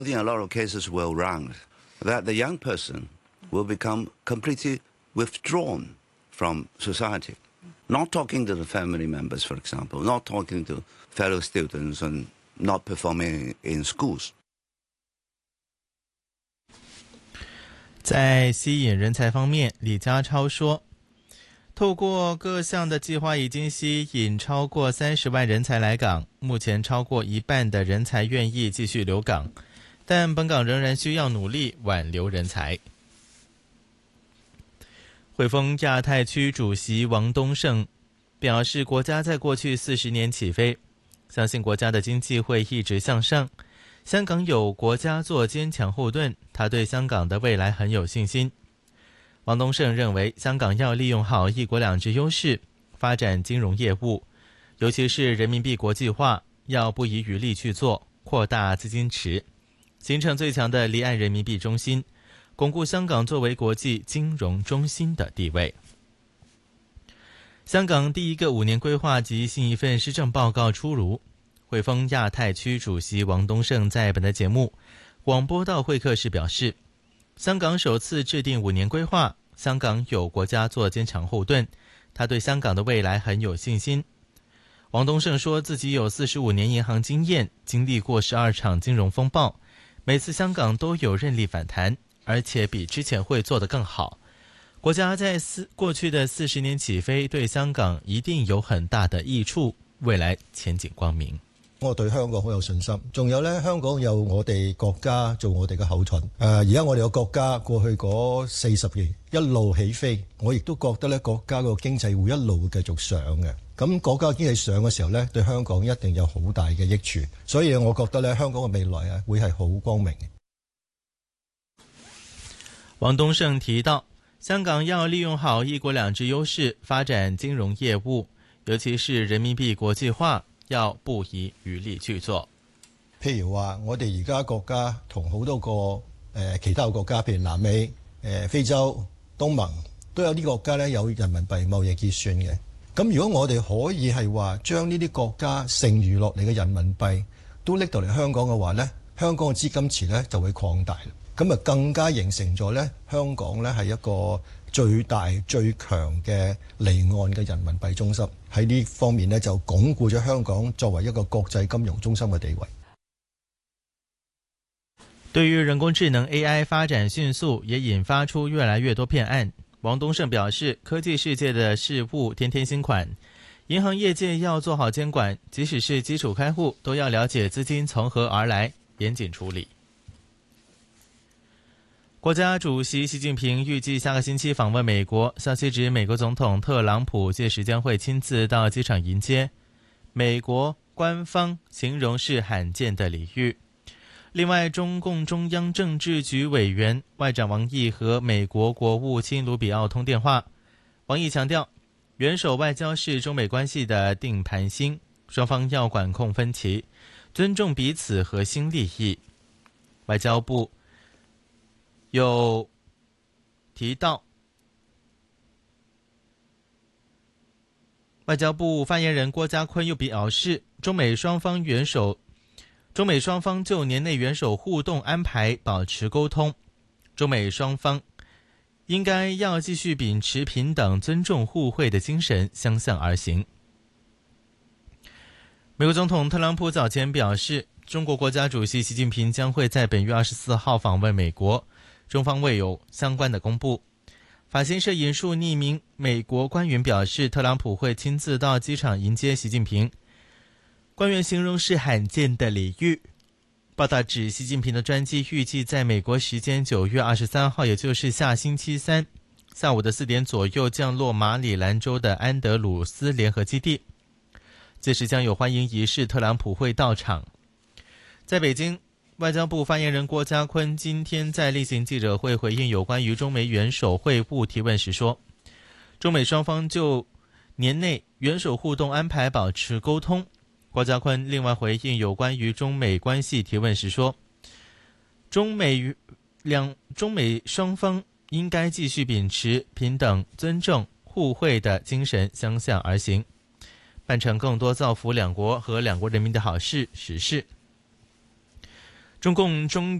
I think a lot of cases will run that the young person will become completely withdrawn from society, not talking to the family members, for example, not talking to fellow students and not performing in schools. 在吸引人才方面，李家超说，透过各项的计划已经吸引超过30万人才来港，目前超过一半的人才愿意继续留港，但本港仍然需要努力挽留人才。汇丰亚太区主席王东胜表示，国家在过去40年起飞，相信国家的经济会一直向上。香港有国家做坚强后盾，他对香港的未来很有信心。王东胜认为，香港要利用好一国两制优势，发展金融业务，尤其是人民币国际化，要不遗余力去做，扩大资金池，形成最强的离岸人民币中心，巩固香港作为国际金融中心的地位。香港第一个5年规划及新一份施政报告出炉，汇丰亚太区主席王东胜在本台节目广播道会客时表示，香港首次制定5年规划，香港有国家做坚强后盾，他对香港的未来很有信心。王东胜说自己有45年银行经验，经历过12场金融风暴，每次香港都有韧力反弹，而且比之前会做得更好。国家在过去的40年起飞，对香港一定有很大的益处，未来前景光明。 我對香港好有信心，仲有呢，香港有我哋國家做我哋嘅後盾。而家我哋個國家過去嗰40年一路起飛，我亦都覺得呢國家個經濟會一路繼續上嘅。咁國家經濟上嘅時候呢，對香港一定有好大嘅益處，所以我覺得呢香港嘅未來會係好光明嘅。 王东胜提到，香港要利用好一國兩制優勢，發展金融業務，尤其是人民幣國際化，要不遺餘力去做。 譬如話，我哋而家國家同好多個其他國家，譬如南美、非洲、東盟，都有啲國家呢有人民幣貿易結算嘅。咁如果我哋可以係話將呢啲國家剩餘落嚟嘅人民幣都拎到嚟香港嘅話呢，香港嘅資金池呢就會擴大，咁啊更加形成咗呢香港呢係一個最大最強嘅離岸嘅人民幣中心，喺呢方面呢就鞏固咗香港作為一個國際金融中心嘅地位。 對於人工智能 AI 發展迅速，也引發出越來越多騙案。王東勝表示，科技世界的事物天天新款，銀行業界要做好監管，即使是基礎開戶都要了解資金從何而來，嚴謹處理。國家主席習近平預計下個星期訪問美國，消息指美國總統特朗普屆時將會親自到機場迎接，美國官方形容是罕見的禮遇。另外，中共中央政治局委員外長王毅和美國國務卿盧比奧通電話。王毅強調，元首外交是中美關係的定盤星，雙方要管控分歧，尊重彼此核心利益。外交部有提到，外交部發言人郭家坤又表示，中美雙方就年內元首互動安排保持溝通，中美雙方應該要繼續秉持平等、尊重、互惠的精神，相向而行。美國總統特朗普早前表示，中國國家主席習近平將會在本月24號訪問美國，中方未有相關的公布。法新社引述匿名美國官員表示，特朗普會親自到機場迎接習近平，官員形容是罕見的禮遇。報道指，習近平的專機預計在美國時間9月23號，也就是下星期三下午的4點左右降落馬里蘭州的安德魯斯聯合基地，屆時將有歡迎儀式，特朗普會到場。在北京，外交部發言人郭家坤今天在例行記者會回應有關於中美元首會晤提問時說，中美雙方就年內元首互動安排保持溝通。郭家坤另外回應有關於中美關係提問時說，中美雙方應該繼續秉持平等、尊重、互惠的精神，相向而行，辦成更多造福兩國和兩國人民的好事實事。 中共中